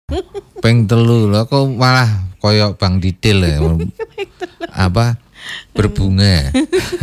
Ping 3 lho kok malah koyo Bang Didil ya. Apa berbunga.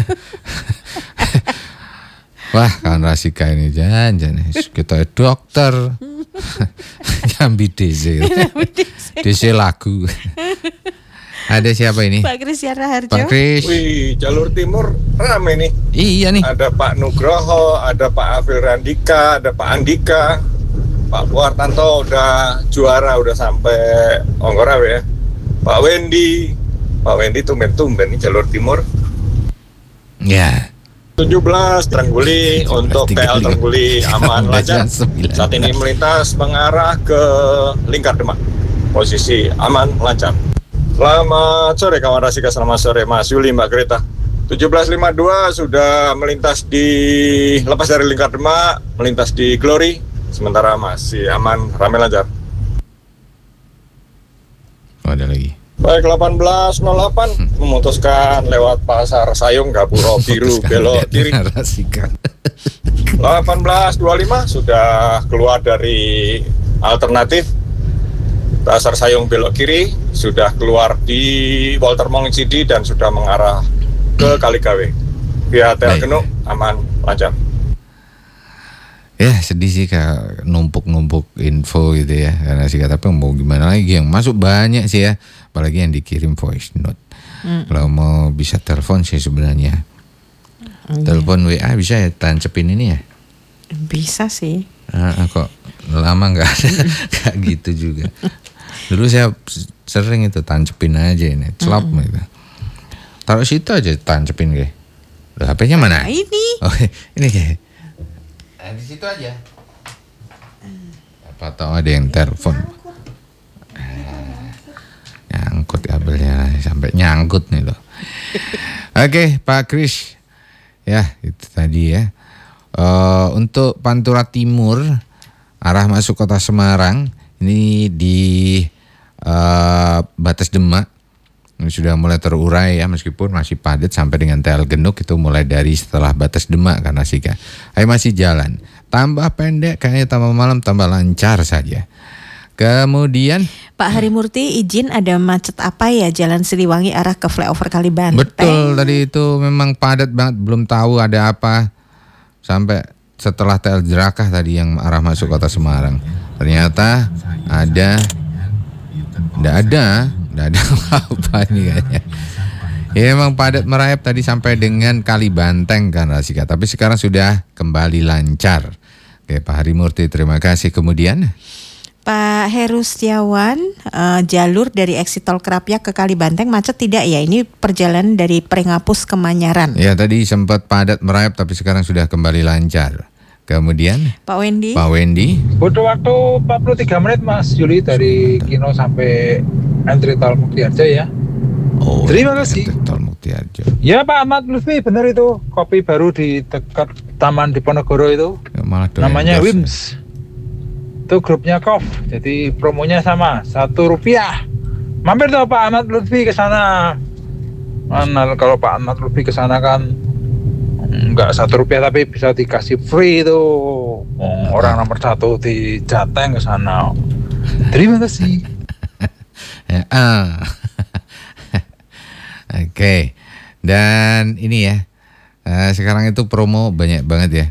Wah, kawan Rasika ini jangan kita dokter. Jambi DC. DC lagu. Ada siapa ini? Pak Kris Harjo. Pak Kris. Wih, jalur timur rame nih. Iya nih. Ada Pak Nugroho, ada Pak Afil Randika, ada Pak Andika. Pak Puartanto udah juara, udah sampai Onggorau ya. Pak Wendy tumben-tumben nih jalur timur. Ya. 17 Trengguli untuk TL Trengguli aman lancar. Saat ini melintas mengarah ke Lingkar Demak. Posisi aman lancar. Selamat sore kawan Rasika, selamat sore Mas Yuli, Mbak Greta. 1752 sudah melintas lepas dari Lingkar Demak, melintas di Glory, sementara masih aman, ramai lancar. Oh, ada lagi. Baik, 1808 memutuskan lewat Pasar Sayung, Gapuro Biru, belok kiri. 1825 sudah keluar dari alternatif Pasar Sayung belok kiri, sudah keluar di Walter Mongcidi dan sudah mengarah ke Kaligawe. Via Tel Genuk aman lancar. Ya sedih sih kayak numpuk-numpuk info gitu ya, karena sih tapi mau gimana lagi, yang masuk banyak sih ya, apalagi yang dikirim voice note. Kalau mau bisa telepon sih sebenarnya. Telepon WA bisa ya, tancepin ini ya? Bisa sih. Kok lama nggak ada kayak gitu juga. Dulu saya sering itu tancepin aja ini, celap gitu. Taruh situ aja tancepin kayak. HP-nya mana? Ini. Oh, ini kayak. Di situ aja. Apa tahu ada yang telepon. Nyangkut kabelnya sampai nyangkut nih loh. Oke, Pak Kris. Ya, itu tadi ya. Untuk Pantura Timur arah masuk Kota Semarang ini di batas Demak ini sudah mulai terurai ya, meskipun masih padat sampai dengan TL Genuk, itu mulai dari setelah batas Demak karena Sika. Masih jalan. Tambah pendek kayaknya, tambah malam tambah lancar saja. Kemudian Pak Harimurti izin, ada macet apa ya Jalan Siliwangi arah ke flyover Kalibanteng? Betul, tadi itu memang padat banget, belum tahu ada apa sampai setelah TL Jerakah tadi yang arah masuk Kota Semarang. Ternyata tidak ada apa ini kayaknya. Ya memang padat merayap tadi sampai dengan Kalibanteng kan Rasika, tapi sekarang sudah kembali lancar. Oke, Pak Harimurti terima kasih. Kemudian Pak Heru Setiawan, jalur dari exit tol Krapyak ke Kalibanteng macet tidak ya? Ini perjalanan dari Prengapus ke Manyaran. Ya tadi sempat padat merayap tapi sekarang sudah kembali lancar. Kemudian Pak Wendy. Butuh waktu 43 menit Mas Yuli dari Kino sampai entry tol Muktiarjo ya. Oh, terima kasih. Tol Muktiarjo. Ya Pak Ahmad Lutfi, benar itu. Kopi baru di dekat Taman Diponegoro itu. Ya, malah namanya Wims. Itu grupnya KOF. Jadi promonya sama, Rp1. Mampir tuh Pak Ahmad Lutfi ke sana. Mana kalau Pak Ahmad Lutfi ke sana kan enggak Rp1 tapi bisa dikasih free itu. Orang nomor 1 di Jateng ke sana. Terima kasih. Oke. Dan ini ya. Sekarang itu promo banyak banget ya.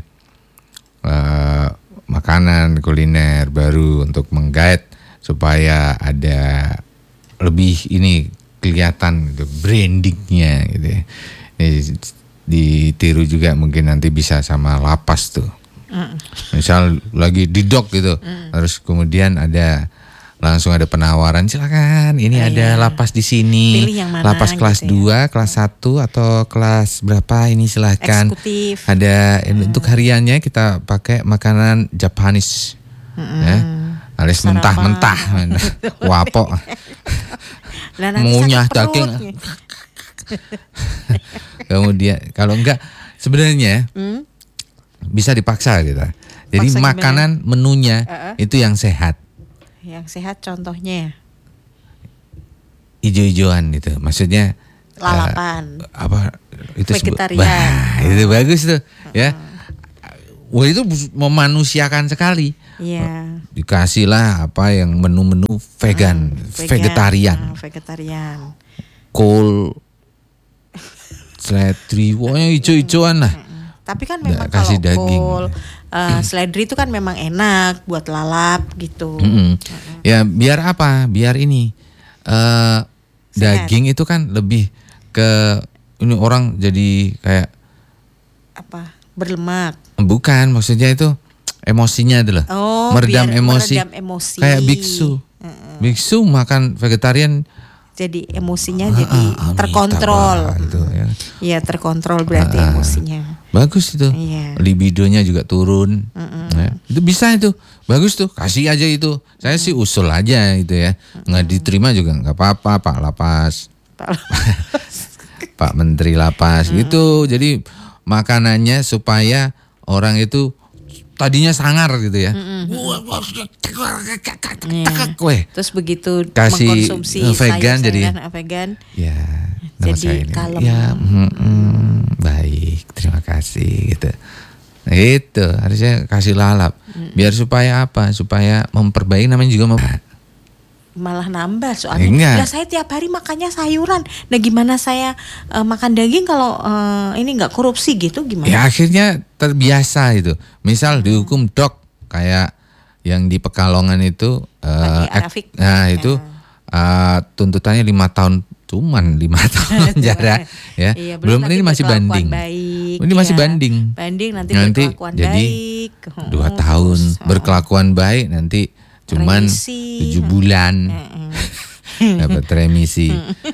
Makanan, kuliner baru untuk menggait supaya ada lebih ini kelihatan gitu, brandingnya gitu ya. Ini ditiru juga mungkin nanti bisa sama lapas tuh. Misal lagi di dok gitu, terus kemudian langsung ada penawaran, silakan ini ada lapas di sini. Pilih yang mana, lapas kelas gitu 2, kelas 1 atau kelas berapa ini silakan. Eksekutif. Ada untuk hariannya kita pakai makanan Japanese. Ya. Alias mentah-mentah. Wapok. Ngunyah daging. Kemudian kalau enggak sebenarnya bisa dipaksa gitu. Jadi Paksa makanan menunya itu yang sehat. Yang sehat contohnya Ijo-ijoan itu. Maksudnya lalapan. Apa itu vegetarian. Itu bagus tuh ya. Wah itu memanusiakan sekali. Iya. dikasihlah apa yang menu-menu vegan, vegetarian. Vegetarian. Kol, seledri, pokoknya hijau-hijauan lah. Tapi kan memang kasih kalau daging. kol, seledri itu kan memang enak buat lalap gitu. Ya biar apa? Biar ini daging itu kan lebih ke ini orang jadi kayak apa? Berlemak. bukan maksudnya itu emosinya adalah meredam emosi. Kayak biksu. Biksu makan vegetarian jadi emosinya jadi terkontrol. Itu, ya. Iya terkontrol berarti emosinya. Bagus itu. Iya. Libidonya juga turun. Ya, itu bisa itu. Bagus tuh. Kasih aja itu. Saya sih usul aja itu ya. Nggak diterima juga nggak apa-apa Pak Lapas. Pak Menteri Lapas gitu. Jadi makanannya supaya orang itu tadinya sangar gitu ya. Terus begitu kasih mengkonsumsi vegan jadi vegan. Ya. Jadi kalem. Ya, baik, terima kasih gitu. Itu harusnya kasih lalap. Biar supaya apa? Supaya memperbaiki namanya juga Malah nambah soalnya. Enggak. Nah, saya tiap hari makannya sayuran. Nah, gimana saya makan daging kalau ini nggak korupsi gitu gimana? Ya akhirnya terbiasa itu. Misal dihukum dok kayak yang di Pekalongan itu itu tuntutannya 5 tahun, cuman 5 tahun penjara ya. Iya, belum ini masih banding. Baik, ini masih banding. Banding nanti berkelakuan jadi baik. 2 tahun berkelakuan baik nanti cuman remisi. 7 bulan dapat remisi.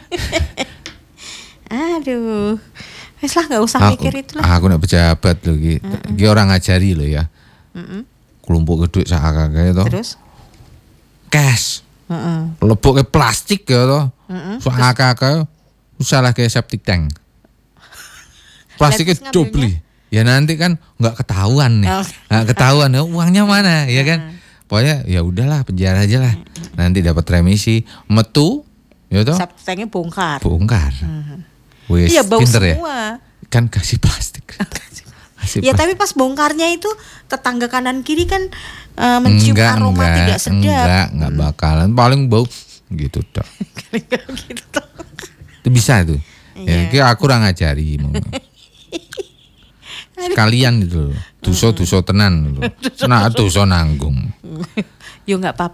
Aduh, wes lah nggak usah mikir itu lah. Aku nak pejabat loh, Ki orang ngajari loh ya. Kelompok gede sak kayak itu. Terus? Cash. Lebok ke plastik ya toh. Sak kakak salah kayak septic tank. Plastiknya dobli. Ya nanti kan nggak ketahuan nih. Nggak ketahuan ya uangnya mana ya kan. Pokoknya ya udahlah penjara aja lah. Nanti dapat remisi, metu ya toh. Septic tanknya bongkar. Wes, Iya bau pinter semua. Ya? Kan kasih plastik. Ya tapi pas bongkarnya itu tetangga kanan kiri kan mencium aroma tidak sedap. Enggak bakalan, paling bau gitu dok. Gitu. Itu bisa tuh. Ya, aku kurang ngajari. Sekalian itu loh. Dosa tenan loh. Nah, dosa nanggung. Yo nggak apa-apa.